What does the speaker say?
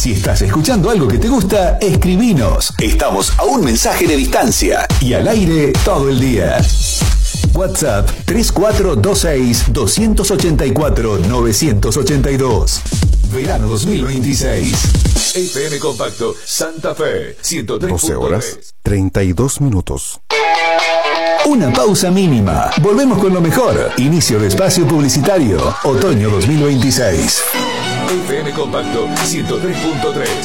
Si estás escuchando algo que te gusta, escribinos. Estamos a un mensaje de distancia y al aire todo el día. WhatsApp 3426-284-982. Verano 2026. FM Compacto Santa Fe 103.3. 12 horas 32 minutos. Una pausa mínima. Volvemos con lo mejor. Inicio de espacio publicitario. Otoño 2026. FM Compacto 103.3.